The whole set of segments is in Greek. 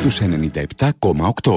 στους 97,8.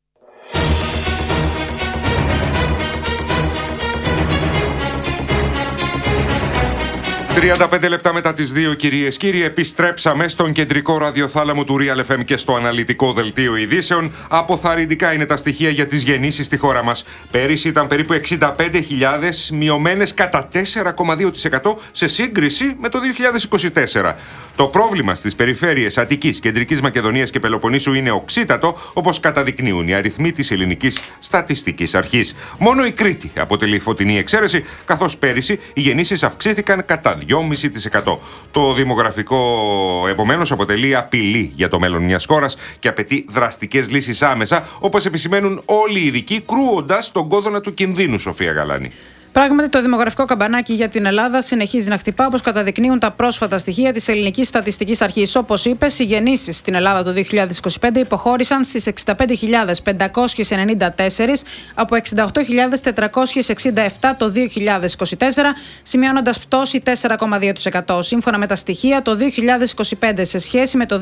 35 λεπτά μετά τις 2, κυρίες και κύριοι, επιστρέψαμε στον κεντρικό ραδιοθάλαμο του Real FM και στο αναλυτικό δελτίο ειδήσεων. Αποθαρρυντικά είναι τα στοιχεία για τις γεννήσεις στη χώρα μας. Πέρυσι ήταν περίπου 65.000, μειωμένες κατά 4,2% σε σύγκριση με το 2024. Το πρόβλημα στις περιφέρειες Αττικής, Κεντρικής Μακεδονίας και Πελοποννήσου είναι οξύτατο, όπως καταδεικνύουν οι αριθμοί της Ελληνικής Στατιστικής Αρχής. Μόνο η Κρήτη αποτελεί φωτεινή εξαίρεση, καθώς πέρυσι οι γεννήσεις αυξήθηκαν κατά 2,5%. Το δημογραφικό, επομένως, αποτελεί απειλή για το μέλλον μιας χώρας και απαιτεί δραστικές λύσεις άμεσα, όπως επισημαίνουν όλοι οι ειδικοί, κρούοντας τον κόδωνα του κινδύνου, Σοφία Γαλάνη. Πράγματι, το δημογραφικό καμπανάκι για την Ελλάδα συνεχίζει να χτυπά, όπως καταδεικνύουν τα πρόσφατα στοιχεία της Ελληνικής Στατιστικής Αρχής. Όπως είπες, οι γεννήσεις στην Ελλάδα το 2025 υποχώρησαν στις 65.594 από 68.467 το 2024, σημειώνοντας πτώση 4,2%. Σύμφωνα με τα στοιχεία, το 2025 σε σχέση με το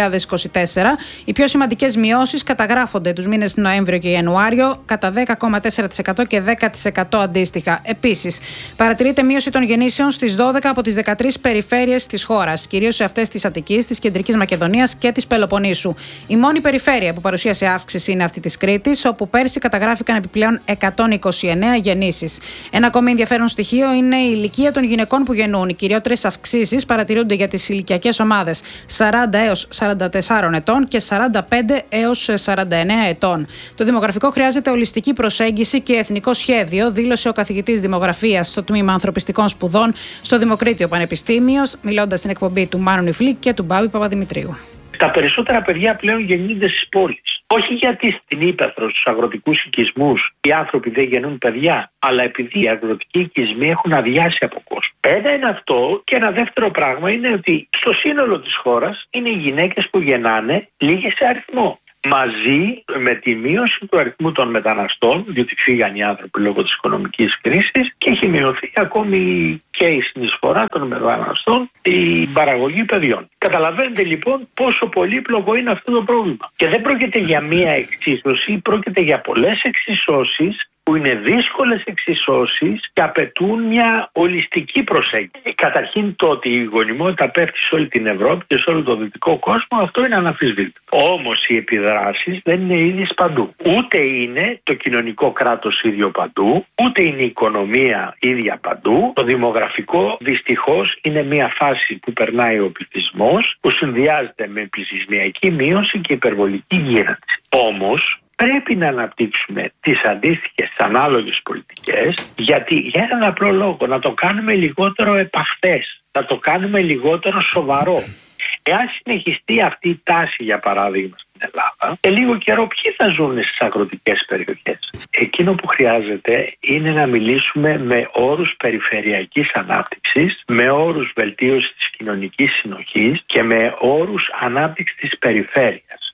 2024, οι πιο σημαντικές μειώσεις καταγράφονται τους μήνες Νοέμβριο και Ιανουάριο κατά 10,4% και 10% αντίστοιχα. Επίσης, παρατηρείται μείωση των γεννήσεων στις 12 από τις 13 περιφέρειες της χώρας, κυρίως σε αυτές της Αττικής, της Κεντρικής Μακεδονίας και της Πελοποννήσου. Η μόνη περιφέρεια που παρουσίασε αύξηση είναι αυτή της Κρήτης, όπου πέρσι καταγράφηκαν επιπλέον 129 γεννήσεις. Ένα ακόμη ενδιαφέρον στοιχείο είναι η ηλικία των γυναικών που γεννούν. Οι κυριότερες αυξήσεις παρατηρούνται για τις ηλικιακές ομάδες 40 έως 44 ετών και 45 έως 49 ετών. Το δημογραφικό χρειάζεται ολιστική προσέγγιση και εθνικό σχέδιο, δήλωσε ο καθηγητής Δημογραφίας στο Τμήμα Ανθρωπιστικών Σπουδών στο Δημοκρίτιο Πανεπιστήμιο, μιλώντας στην εκπομπή του Μάνου Νιφλή και του Μπάμπη Παπαδημητρίου. Τα περισσότερα παιδιά πλέον γεννιούνται στις πόλεις. Όχι γιατί στην ύπαιθρο, στους αγροτικούς οικισμούς, οι άνθρωποι δεν γεννούν παιδιά, αλλά επειδή οι αγροτικοί οικισμοί έχουν αδειάσει από κόσμο. Ένα είναι αυτό, και ένα δεύτερο πράγμα είναι ότι στο σύνολο της χώρας είναι οι γυναίκες που γεννάνε λίγες σε αριθμό. Μαζί με τη μείωση του αριθμού των μεταναστών, διότι φύγαν οι άνθρωποι λόγω της οικονομικής κρίσης, και έχει μειωθεί ακόμη και η συνεισφορά των μεταναστών στην παραγωγή παιδιών. Καταλαβαίνετε λοιπόν πόσο πολύπλοκο είναι αυτό το πρόβλημα. Και δεν πρόκειται για μία εξίσωση, πρόκειται για πολλές εξισώσεις, που είναι δύσκολες εξισώσεις και απαιτούν μια ολιστική προσέγγιση. Καταρχήν, το ότι η γονιμότητα πέφτει σε όλη την Ευρώπη και σε όλο τον δυτικό κόσμο, αυτό είναι αναμφισβήτητο. Όμως οι επιδράσεις δεν είναι ίδιες παντού. Ούτε είναι το κοινωνικό κράτος ίδιο παντού, ούτε είναι η οικονομία ίδια παντού. Το δημογραφικό δυστυχώς είναι μια φάση που περνάει ο πληθυσμός, που συνδυάζεται με πληθυσμιακή μείωση και υπερβολική γύρανση. Όμως, πρέπει να αναπτύξουμε τις αντίστοιχες, τις ανάλογες πολιτικές, γιατί για έναν απλό λόγο, να το κάνουμε λιγότερο επαχθές, να το κάνουμε λιγότερο σοβαρό. Εάν συνεχιστεί αυτή η τάση, για παράδειγμα, στην Ελλάδα, σε λίγο καιρό ποιοι θα ζουν στις αγροτικές περιοχές? Εκείνο που χρειάζεται είναι να μιλήσουμε με όρους περιφερειακής ανάπτυξης, με όρους βελτίωσης της κοινωνικής συνοχής και με όρους ανάπτυξης της περιφέρειας.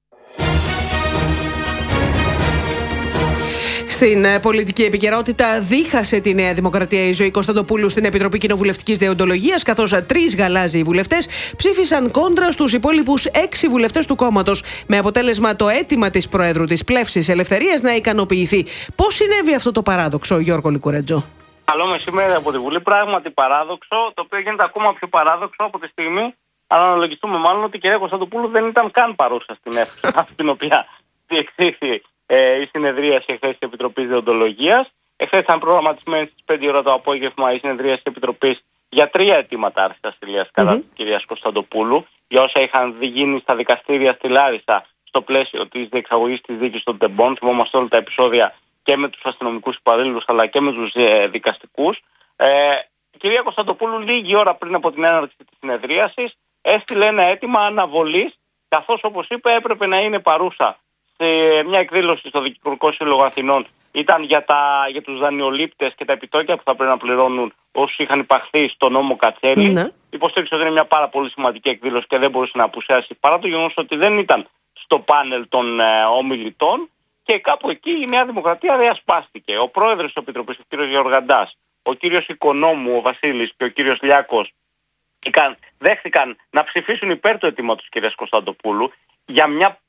Στην πολιτική επικαιρότητα, δίχασε τη Νέα Δημοκρατία η Ζωή Κωνσταντοπούλου στην Επιτροπή Κοινοβουλευτικής Δεοντολογίας, καθώς 3 γαλάζιοι βουλευτές ψήφισαν κόντρα στους υπόλοιπους 6 βουλευτές του κόμματος, με αποτέλεσμα το αίτημα της Προέδρου της Πλεύσης Ελευθερίας να ικανοποιηθεί. Πώς συνέβη αυτό το παράδοξο, Γιώργο Λικουρέτζο? Καλό μεσημέρι από τη Βουλή. Πράγματι παράδοξο, το οποίο γίνεται ακόμα πιο παράδοξο από τη στιγμή, αν αναλογιστούμε μάλλον, ότι η κυρία Κωνσταντοπούλου δεν ήταν καν παρούσα στην αίθουσα στην οποία διεξήχθη η συνεδρίαση εχθές της Επιτροπής Δεοντολογίας. Εχθές ήταν προγραμματισμένη στις 5 ώρα το απόγευμα η συνεδρίαση της Επιτροπής για 3 αιτήματα άρσης ασυλίας κατά της κυρίας Κωνσταντοπούλου, για όσα είχαν γίνει στα δικαστήρια στη Λάρισα στο πλαίσιο της διεξαγωγής της δίκης των Τεμπών. Θυμόμαστε όλα τα επεισόδια και με τους αστυνομικούς υπαλλήλους αλλά και με τους δικαστικούς. Η κυρία Κωνσταντοπούλου, λίγη ώρα πριν από την έναρξη της συνεδρίασης, έστειλε ένα αίτημα αναβολής, καθώς, όπως είπε, έπρεπε να είναι παρούσα σε μια εκδήλωση στο Δικηγορικό Σύλλογο Αθηνών. Ήταν για τους δανειολήπτες και τα επιτόκια που θα πρέπει να πληρώνουν όσους είχαν υπαχθεί στο νόμο Κατσέλη. Ναι. Υποστήριξε ότι είναι μια πάρα πολύ σημαντική εκδήλωση και δεν μπορούσε να απουσιάσει, παρά το γεγονός ότι δεν ήταν στο πάνελ των ομιλητών. Και κάπου εκεί η Νέα Δημοκρατία διασπάστηκε. Ο πρόεδρος της Επιτροπής, ο κ. Γεωργαντάς, ο κ. Οικονόμου, ο Βασίλης και ο κ. Λιάκος δέχτηκαν να ψηφίσουν υπέρ του αιτήματος της κ. Κωνσταντοπούλου για μια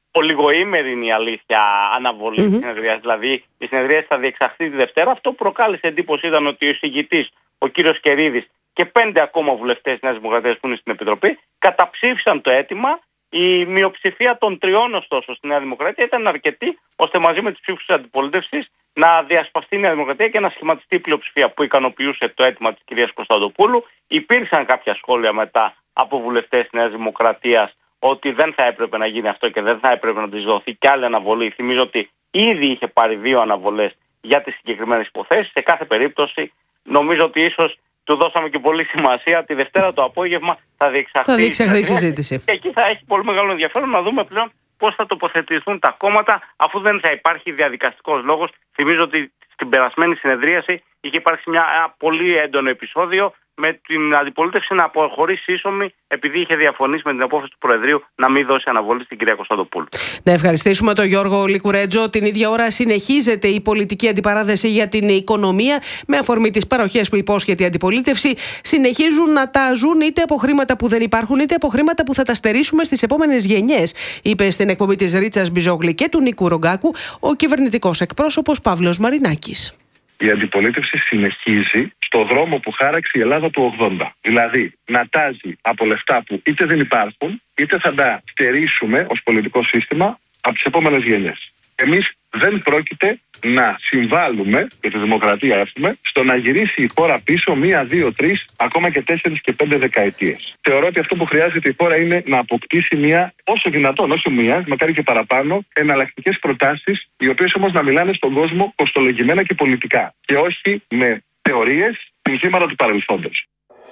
ολιγοήμερη είναι η αλήθεια αναβολή της συνεδρίας. Δηλαδή η συνεδρία θα διεξαχθεί τη Δευτέρα. Αυτό που προκάλεσε εντύπωση ήταν ότι ο εισηγητής, ο κύριος Κερίδης και 5 ακόμα βουλευτές της Νέας Δημοκρατίας που είναι στην Επιτροπή καταψήφισαν το αίτημα. Η μειοψηφία των 3 ωστόσο στη Νέα Δημοκρατία ήταν αρκετή ώστε μαζί με τις ψήφους της αντιπολίτευσης να διασπαστεί η Νέα Δημοκρατία και να σχηματιστεί η πλειοψηφία που ικανοποιούσε το αίτημα της κυρίας Κωνσταντοπούλου. Υπήρξαν κάποια σχόλια μετά από βουλευτές της Νέας Δημοκρατίας ότι δεν θα έπρεπε να γίνει αυτό και δεν θα έπρεπε να της δοθεί κι άλλη αναβολή. Θυμίζω ότι ήδη είχε πάρει 2 αναβολές για τις συγκεκριμένες υποθέσεις. Σε κάθε περίπτωση, νομίζω ότι ίσως του δώσαμε και πολύ σημασία. Τη Δευτέρα το απόγευμα θα διεξαχθεί η συζήτηση. Και εκεί θα έχει πολύ μεγάλο ενδιαφέρον να δούμε πλέον πώς θα τοποθετηθούν τα κόμματα, αφού δεν θα υπάρχει διαδικαστικός λόγος. Θυμίζω ότι στην περασμένη συνεδρίαση είχε υπάρξει ένα πολύ έντονο επεισόδιο με την αντιπολίτευση να αποχωρήσει ίσομη επειδή είχε διαφωνήσει με την απόφαση του Προεδρείου να μην δώσει αναβολή στην κυρία Κωνσταντοπούλου. Να ευχαριστήσουμε τον Γιώργο Λικουρέτζο. Την ίδια ώρα συνεχίζεται η πολιτική αντιπαράθεση για την οικονομία. Με αφορμή τις παροχές που υπόσχεται η αντιπολίτευση, συνεχίζουν να τα ζουν είτε από χρήματα που δεν υπάρχουν, είτε από χρήματα που θα τα στερήσουμε στις επόμενες γενιές, είπε στην εκπομπή της Ρίτσας Μπιζόγλη και του Νίκου Ρογκάκου ο κυβερνητικός εκπρόσωπος Παύλος Μαρινάκης. Η αντιπολίτευση συνεχίζει στο δρόμο που χάραξε η Ελλάδα του 80. Δηλαδή να τάζει από λεφτά που είτε δεν υπάρχουν, είτε θα τα στερήσουμε ως πολιτικό σύστημα από τις επόμενες γενιές. Εμείς δεν πρόκειται να συμβάλλουμε, για τη δημοκρατία έχουμε, στο να γυρίσει η χώρα πίσω 1, 2, 3, ακόμα και 4 και 5 δεκαετίες. Θεωρώ ότι αυτό που χρειάζεται η χώρα είναι να αποκτήσει μια, όσο δυνατόν, όσο μία, μακάρι και παραπάνω, εναλλακτικές προτάσεις, οι οποίες όμως να μιλάνε στον κόσμο κοστολογημένα και πολιτικά. Και όχι με θεωρίες συνθήματα του παρελθόντος.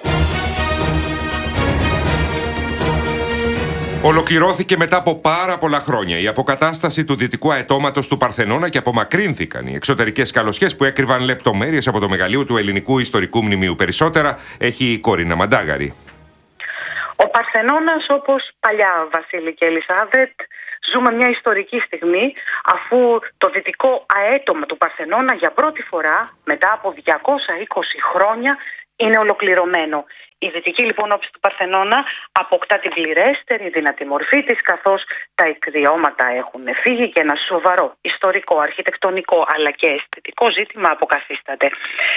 Ολοκληρώθηκε μετά από πάρα πολλά χρόνια η αποκατάσταση του δυτικού αετώματος του Παρθενώνα και απομακρύνθηκαν οι εξωτερικές καλοσχές που έκρυβαν λεπτομέρειες από το μεγαλείο του ελληνικού ιστορικού μνημείου. Περισσότερα έχει η Κορίνα Μαντάγαρη. Ο Παρθενώνας, όπως παλιά, Βασίλη και Ελισάβετ, ζούμε μια ιστορική στιγμή, αφού το δυτικό αέτωμα του Παρθενώνα για πρώτη φορά μετά από 220 χρόνια είναι ολοκληρωμένο. Η δυτική λοιπόν όψη του Παρθενώνα αποκτά την πληρέστερη δυνατή μορφή της, καθώς τα ικριώματα έχουν φύγει και ένα σοβαρό ιστορικό, αρχιτεκτονικό αλλά και αισθητικό ζήτημα αποκαθίσταται.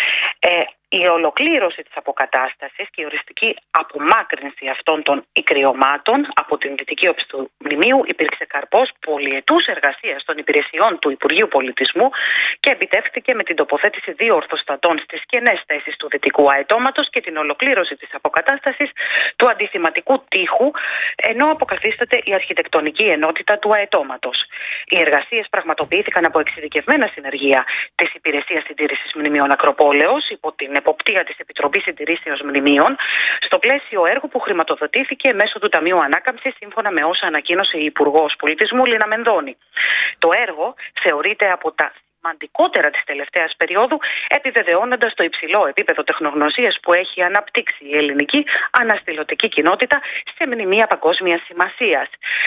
Η ολοκλήρωση της αποκατάστασης και η οριστική απομάκρυνση αυτών των ικριωμάτων από την δυτική όψη του μνημείου υπήρξε καρπός πολυετούς εργασίας των υπηρεσιών του Υπουργείου Πολιτισμού και επιτεύχθηκε με την τοποθέτηση 2 ορθοστατών στις κενές θέσεις του δυτικού αετώματος και την ολοκλήρωση της αποκατάστασης του αντισηματικού τοίχου, ενώ αποκαθίσταται η αρχιτεκτονική ενότητα του αετώματος. Οι εργασίες πραγματοποιήθηκαν από εξειδικευμένα συνεργεία της Υπηρεσίας Συντήρησης Μνημείων Ακροπόλεως υπό την εποπτεία της Επιτροπής Συντηρήσεως Μνημείων, στο πλαίσιο έργου που χρηματοδοτήθηκε μέσω του Ταμείου Ανάκαμψης, σύμφωνα με όσα ανακοίνωσε η Υπουργός Πολιτισμού Λίνα Μενδώνη. Το έργο θεωρείται από τα σημαντικότερα της τελευταίας περίοδου, επιβεβαιώνοντας το υψηλό επίπεδο τεχνογνωσίας που έχει αναπτύξει η ελληνική αναστηλωτική κοινότητα σε μνημεία παγκόσμιας σημασίας.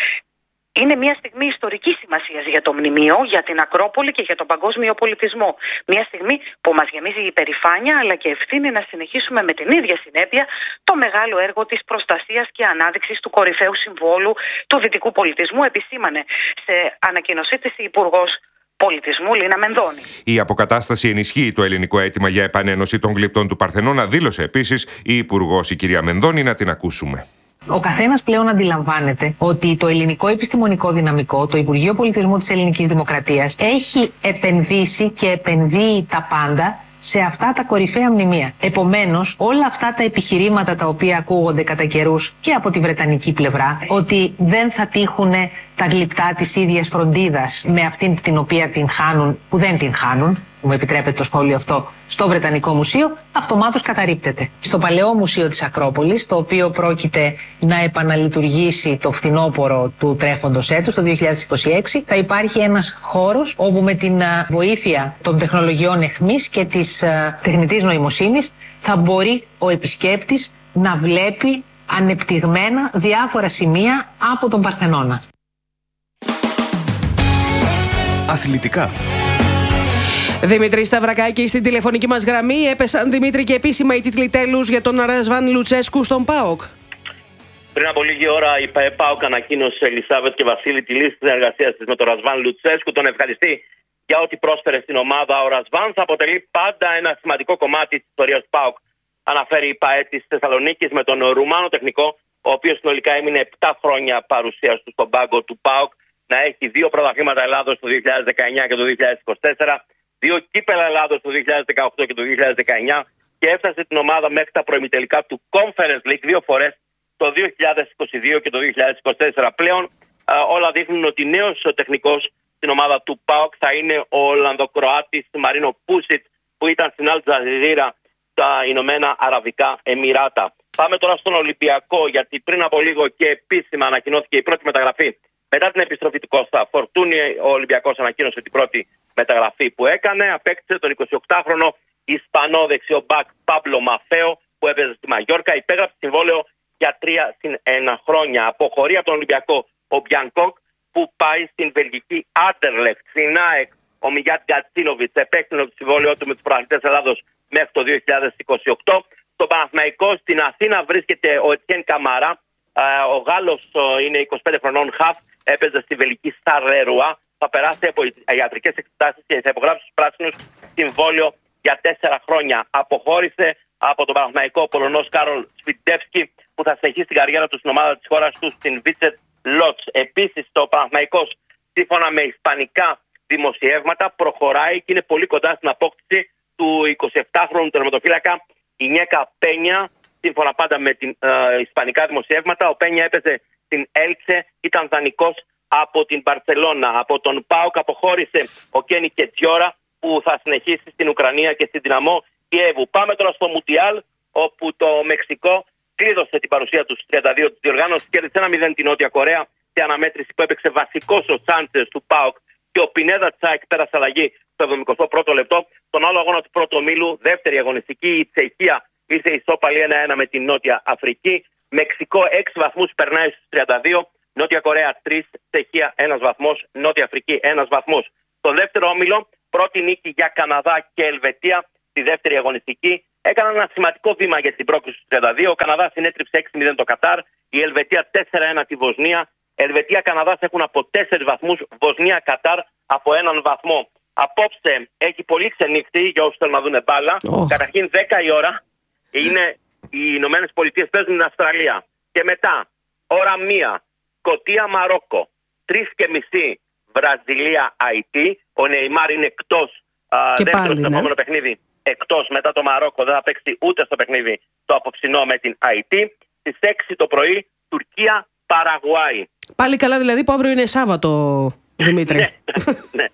Είναι μια στιγμή ιστορικής σημασίας για το μνημείο, για την Ακρόπολη και για τον παγκόσμιο πολιτισμό. Μια στιγμή που μας γεμίζει υπερηφάνεια αλλά και ευθύνη να συνεχίσουμε με την ίδια συνέπεια το μεγάλο έργο της προστασίας και ανάδειξης του κορυφαίου συμβόλου του δυτικού πολιτισμού, επισήμανε σε ανακοίνωσή της η Υπουργός Πολιτισμού Λίνα Μενδώνη. Η αποκατάσταση ενισχύει το ελληνικό αίτημα για επανένωση των γλυπτών του Παρθενώνα, δήλωσε επίσης η Υπουργός, η κυρία Μενδώνη, να την ακούσουμε. Ο καθένας πλέον αντιλαμβάνεται ότι το ελληνικό επιστημονικό δυναμικό, το Υπουργείο Πολιτισμού της Ελληνικής Δημοκρατίας, έχει επενδύσει και επενδύει τα πάντα σε αυτά τα κορυφαία μνημεία. Επομένως, όλα αυτά τα επιχειρήματα τα οποία ακούγονται κατά καιρούς και από τη βρετανική πλευρά, ότι δεν θα τύχουν τα γλυπτά της ίδιας φροντίδας με αυτήν την οποία την χάνουν, που δεν την χάνουν, μου επιτρέπετε το σχόλιο αυτό, στο Βρετανικό Μουσείο, αυτομάτως καταρρίπτεται. Στο Παλαιό Μουσείο της Ακρόπολης, το οποίο πρόκειται να επαναλειτουργήσει το φθινόπωρο του τρέχοντος έτους, το 2026, θα υπάρχει ένας χώρος όπου με την βοήθεια των τεχνολογιών εχμής και της τεχνητής νοημοσύνης θα μπορεί ο επισκέπτης να βλέπει ανεπτυγμένα διάφορα σημεία από τον Παρθενώνα. Αθλητικά. Δημήτρη Σταυρακάκη στην τηλεφωνική μας γραμμή. Έπεσαν, Δημήτρη, και επίσημα οι τίτλοι τέλους για τον Ρασβάν Λουτσέσκου στον ΠΑΟΚ. Πριν από λίγη ώρα η ΠΑΟΚ ανακοίνωσε, Ελισάβετ και Βασίλη, τη λύση της συνεργασίας της με τον Ρασβάν Λουτσέσκου. Τον ευχαριστεί για ό,τι πρόσφερε στην ομάδα. Ο Ρασβάν θα αποτελεί πάντα ένα σημαντικό κομμάτι της ιστορίας του ΠΑΟΚ, αναφέρει η ΠΑΕ της Θεσσαλονίκης, με τον Ρουμάνο τεχνικό, ο οποίος συνολικά έμεινε 7 χρόνια παρουσίας του στον πάγκο του ΠΑΟΚ, να έχει 2 πρωταθλήματα Ελλάδος το 2019 και το 2024, 2 κύπελα Ελλάδος το 2018 και το 2019 και έφτασε την ομάδα μέχρι τα προημιτελικά του Conference League 2 φορές το 2022 και το 2024. Πλέον όλα δείχνουν ότι νέος τεχνικός στην ομάδα του ΠΑΟΚ θα είναι ο Ολλανδοκροάτης Μαρίνο Πούσιτ, που ήταν στην Αλ Τζαζίρα στα Ηνωμένα Αραβικά Εμιράτα. Πάμε τώρα στον Ολυμπιακό, γιατί πριν από λίγο και επίσημα ανακοινώθηκε η πρώτη μεταγραφή. Μετά την επιστροφή του Κώστα Φορτούνη, ο Ολυμπιακός ανακοίνωσε την πρώτη μεταγραφή που έκανε. Απέκτησε τον 28χρονο Ισπανό δεξιό μπακ Παμπλο Μαφέο, που έπαιζε στη Μαγιόρκα. Υπέγραψε συμβόλαιο για 3+1 χρόνια. Αποχωρεί από τον Ολυμπιακό ο Μπιανκόκ, που πάει στην βελγική Άντερλεχτ. Στην ΑΕΚ ο Μιγιάτ Γκατσίνοβιτς επέκτηνε το συμβόλαιό του με τους πρωταθλητές Ελλάδος μέχρι το 2028. Στο Παναθηναϊκό στην Αθήνα βρίσκεται ο Ετιέν Καμαρά. Ο Γάλλος είναι 25 χρονών χαφ, έπαιζε στη βελγική Σαρλερουά. Θα περάσει από ιατρικές εξετάσεις και θα υπογράψει στους πράσινους συμβόλαιο για 4 χρόνια. Αποχώρησε από τον Παναθηναϊκό ο Πολωνός Κάρολ Σφιντεύσκι, που θα συνεχίσει την καριέρα του στην ομάδα της χώρας του, στην Βίτσετ Λότς. Επίσης, το Παναθηναϊκός, σύμφωνα με ισπανικά δημοσιεύματα, προχωράει και είναι πολύ κοντά στην απόκτηση του 27χρονου τερματοφύλακα Ινιέκα Πένια. Σύμφωνα πάντα με την ισπανικά δημοσιεύματα, ο Πένια έπαιζε στην Έλτσε, ήταν δανεικός από την Μπαρσελόνα. Από τον ΠΑΟΚ αποχώρησε ο Κένι Κετζιόρα, που θα συνεχίσει στην Ουκρανία και στην Δυναμό Κιέβου. Πάμε τώρα στο Μουντιάλ, όπου το Μεξικό κλείδωσε την παρουσία του στις 32 της διοργάνωσης, κέρδισε 1-0 την Νότια Κορέα σε αναμέτρηση που έπαιξε βασικός ο Σάντσες του ΠΑΟΚ και ο Πινέδα Τσάικ πέρασε αλλαγή στο 71ο λεπτό. Τον άλλο αγώνα του πρώτου ομίλου, δεύτερη αγωνιστική, η Τσεχία ήρθε ισόπαλη 1-1 με την Νότια Αφρική. Μεξικό 6 βαθμούς, περνάει στους 32. Νότια Κορέα 3, Τσεχία 1 βαθμός, Νότια Αφρική 1 βαθμός. Στο δεύτερο όμιλο, πρώτη νίκη για Καναδά και Ελβετία στη δεύτερη αγωνιστική. Έκαναν ένα σημαντικό βήμα για την πρόκληση του 32. Ο Καναδάς συνέτριψε 6-0 το Κατάρ. Η Ελβετία 4-1 τη Βοσνία. Ελβετία-Καναδάς έχουν από 4 βαθμούς. Βοσνία-Κατάρ από 1 βαθμό. Απόψε έχει πολύ ξενύχτη για όσους θέλουν να δουν μπάλα. Καταρχήν 10 η ώρα είναι οι Ηνωμένες Πολιτείες παίζουν την Αυστραλία. Και μετά, ώρα 1, Σκωτία-Μαρόκο. 3:30 Βραζιλία-Αϊτή. Ο Νεϊμάρ είναι εκτός. Δεύτερο στο επόμενο παιχνίδι. Εκτός μετά το Μαρόκο, δεν θα παίξει ούτε στο παιχνίδι το απόψινό με την Αϊτή. Στις 6 το πρωί, Τουρκία-Παραγουάη. Πάλι καλά δηλαδή που αύριο είναι Σάββατο, Δημήτρη. Ναι.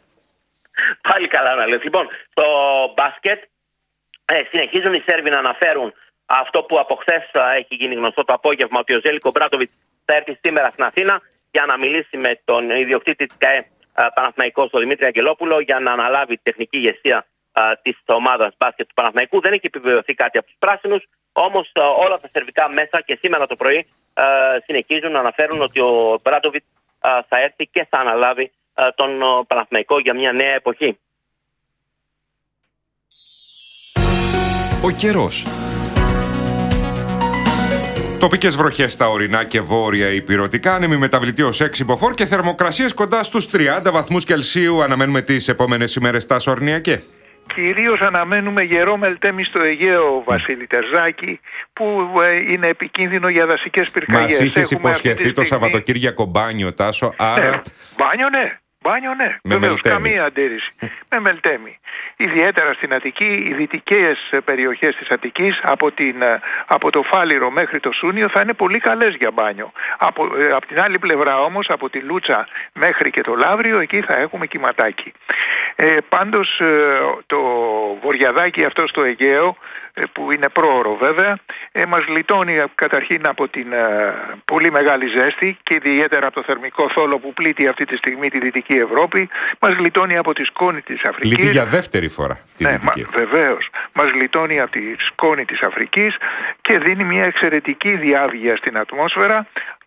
Πάλι καλά να λέω. Λοιπόν, στο μπάσκετ συνεχίζουν οι Σέρβοι να αναφέρουν αυτό που από χθες έχει γίνει γνωστό το απόγευμα, ότι ο Ζέλικο Μπράτοβιτς θα έρθει σήμερα στην Αθήνα για να μιλήσει με τον ιδιοκτήτη της ΚΑΕ Παναθηναϊκός, τον Δημήτρη Αγγελόπουλο, για να αναλάβει τη τεχνική ηγεσία της ομάδας μπάσκετ του Παναθηναϊκού. Δεν έχει επιβεβαιωθεί κάτι από τους πράσινους, όμως όλα τα σερβικά μέσα και σήμερα το πρωί συνεχίζουν να αναφέρουν ότι ο Μπράτοβιτς θα έρθει και θα αναλάβει τον Παναθηναϊκό για μια νέα εποχή. Ο καιρός. Τοπικές βροχές στα ορεινά και βόρεια υπηρετικά, άνεμη μεταβλητή ως 6 μποφόρ και θερμοκρασίες κοντά στους 30 βαθμούς Κελσίου. Αναμένουμε τις επόμενες ημέρες στα Σορνιακέ. Κυρίως αναμένουμε γερό μελτέμι στο Αιγαίο, Βασίλη Τερζάκη, που είναι επικίνδυνο για δασικές πυρκαγιές. Μας είχες υποσχεθεί το Σαββατοκύριακο μπάνιο, Τάσο, άρα... Ναι. Μπάνιο, ναι. Βεβαίως, καμία αντίρρηση. Με μελτέμι. Ιδιαίτερα στην Αττική, οι δυτικές περιοχές της Αττικής, από το Φάληρο μέχρι το Σούνιο, θα είναι πολύ καλές για μπάνιο. Από την άλλη πλευρά όμως, από τη Λούτσα μέχρι και το Λαύριο, εκεί θα έχουμε κυματάκι. Πάντως, το βορειαδάκι αυτό στο Αιγαίο, που είναι πρόωρο βέβαια, μας γλιτώνει καταρχήν από την πολύ μεγάλη ζέστη και ιδιαίτερα από το θερμικό θόλο που πλήττει αυτή τη στιγμή τη Δυτική Ευρώπη. Μας γλιτώνει από τη σκόνη της Αφρικής. Πλήττει για δεύτερη φορά τη Δυτική. Βεβαίως. Μας γλιτώνει από τη σκόνη της Αφρικής και δίνει μια εξαιρετική διάβγεια στην ατμόσφαιρα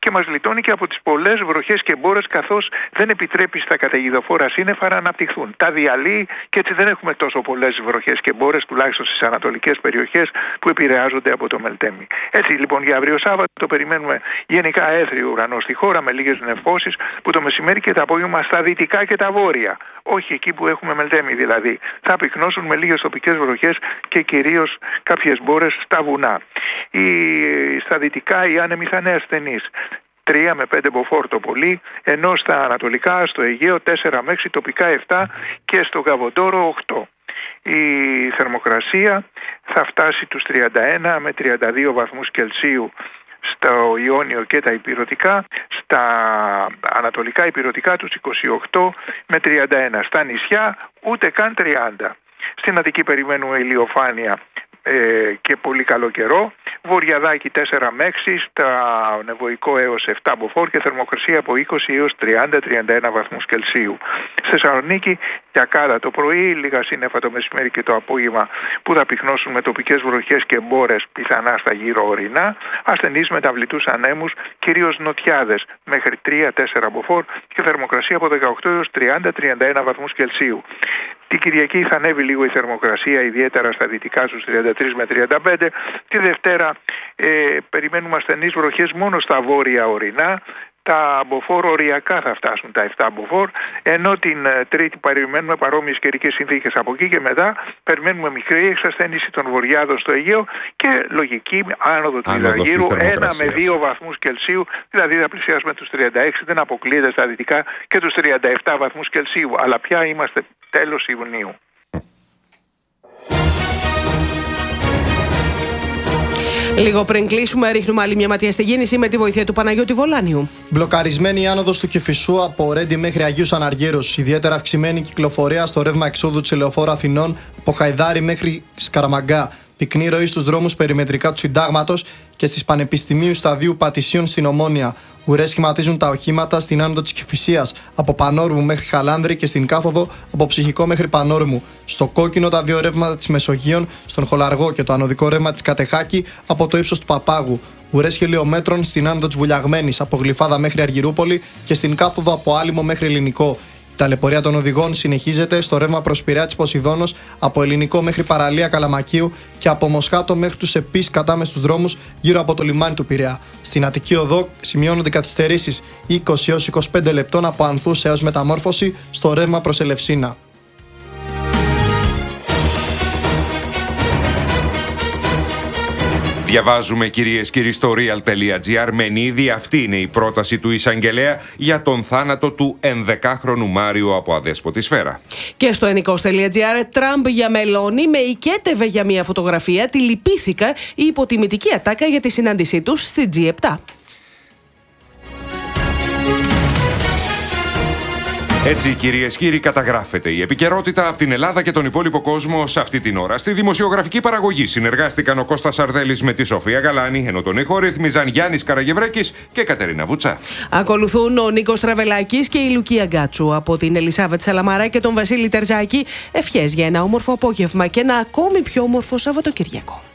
και μας γλιτώνει και από τις πολλές βροχές και μπόρες, καθώς δεν επιτρέπει στα καταιγιδοφόρα σύννεφα να αναπτυχθούν. Τα διαλύει και έτσι δεν έχουμε τόσο πολλές βροχές και μπόρες, τουλάχιστον στις ανατολικές περιοχές που επηρεάζονται από το Μελτέμι. Έτσι λοιπόν για αύριο Σάββατο περιμένουμε γενικά έθριο ουρανό στη χώρα με λίγες νεφώσεις, που το μεσημέρι και το απόγευμα στα δυτικά και τα βόρεια, όχι εκεί που έχουμε Μελτέμι δηλαδή, θα πυκνώσουν με λίγες τοπικές βροχές και κυρίως κάποιες μπόρες στα βουνά. Στα δυτικά οι άνεμοι θα είναι ασθενείς, 3 με 5 μποφόρ το πολύ, ενώ στα ανατολικά, στο Αιγαίο 4 με 6, τοπικά 7 και στο Γαβοντόρο 8. Η θερμοκρασία θα φτάσει τους 31 με 32 βαθμούς Κελσίου στο Ιόνιο και τα ηπειρωτικά, στα ανατολικά ηπειρωτικά τους 28 με 31, στα νησιά ούτε καν 30. Στην Αττική περιμένουμε ηλιοφάνεια και πολύ καλό καιρό, βορειαδάκι 4 με 6, στα νεβοϊκό έως 7 μποφόρ και θερμοκρασία από 20 έως 30-31 βαθμούς Κελσίου. Στη Θεσσαλονίκη για κάτα το πρωί, λίγα σύννεφα το μεσημέρι και το απόγευμα που θα πυκνώσουν με τοπικές βροχές και μπόρες πιθανά στα γύρω ορεινά, ασθενείς μεταβλητούς ανέμους, κυρίως νοτιάδες μέχρι 3-4 μποφόρ και θερμοκρασία από 18 έως 30-31 βαθμούς Κελσίου. Την Κυριακή θα ανέβει λίγο η θερμοκρασία, ιδιαίτερα στα δυτικά στους 33 με 35. Τη Δευτέρα περιμένουμε ασθενείς βροχές μόνο στα βόρεια ορεινά. Τα μποφόρ οριακά θα φτάσουν τα 7 μποφόρ, ενώ την Τρίτη περιμένουμε παρόμοιες καιρικές συνθήκες. Από εκεί και μετά περιμένουμε μικρή εξασθένηση των βορειάδων στο Αιγαίο και λογική άνοδο του υδραργύρου 1 με 2 βαθμούς Κελσίου, δηλαδή θα πλησιάσουμε τους 36, δεν αποκλείεται στα δυτικά και τους 37 βαθμούς Κελσίου, αλλά πια είμαστε τέλος Ιουνίου. Λίγο πριν κλείσουμε, ρίχνουμε άλλη μια ματιά στη κίνηση με τη βοήθεια του Παναγιώτη Βολάνιου. Μπλοκαρισμένη η άνοδος του Κηφισού από Ρέντι μέχρι Αγίους Αναργύρους. Ιδιαίτερα αυξημένη κυκλοφορία στο ρεύμα εξόδου της Ελεοφόρου Αθηνών από Χαϊδάρι μέχρι Σκαραμαγκά. Πυκνή ροή στους δρόμους περιμετρικά του Συντάγματος και στις Πανεπιστημίου Σταδίου Πατησίων στην Ομόνια. Ουρές σχηματίζουν τα οχήματα στην άνοδο της Κηφισίας από Πανόρμου μέχρι Χαλάνδρη και στην κάθοδο από Ψυχικό μέχρι Πανόρμου. Στο κόκκινο τα δύο ρεύματα της Μεσογείων, στον Χολαργό και το ανωδικό ρεύμα της Κατεχάκη από το ύψος του Παπάγου. Ουρές χιλιομέτρων στην άνοδο της Βουλιαγμένης από Γλυφάδα μέχρι Αργυρούπολη και στην κάθοδο από Άλυμο μέχρι Ελληνικό. Η ταλαιπωρία των οδηγών συνεχίζεται στο ρεύμα προς Πειραιά της Ποσειδώνος από Ελληνικό μέχρι Παραλία Καλαμακίου και από Μοσχάτο μέχρι τους Επείς κατάμεσους δρόμους γύρω από το λιμάνι του Πειραιά. Στην Αττική Οδό σημειώνονται καθυστερήσεις 20 έως 25 λεπτών από Ανθούς έως Μεταμόρφωση στο ρεύμα προς Ελευσίνα. Διαβάζουμε κυρίες και κύριοι στο real.gr. Μενίδη, αυτή είναι η πρόταση του εισαγγελέα για τον θάνατο του 11χρονου Μάριου από αδέσποτη σφαίρα. Και στο ενικός.gr, Τραμπ για Μελώνη, με οικέτευε για μια φωτογραφία, τη λυπήθηκα η υποτιμητική ατάκα για τη συνάντησή τους στη G7. Έτσι, κυρίες και κύριοι, καταγράφεται η επικαιρότητα από την Ελλάδα και τον υπόλοιπο κόσμο σε αυτή την ώρα. Στη δημοσιογραφική παραγωγή συνεργάστηκαν ο Κώστας Σαρδέλης με τη Σοφία Γαλάνη, ενώ τον ήχο ρύθμιζαν Γιάννης Καραγευρέκης και Κατερίνα Βουτσά. Ακολουθούν ο Νίκος Τραβελάκης και η Λουκία Γκάτσου. Από την Ελισάβετ Σαλαμαρά και τον Βασίλη Τερζάκη, ευχές για ένα όμορφο απόγευμα και ένα ακόμη πιο όμορφο Σαββατοκυριακό.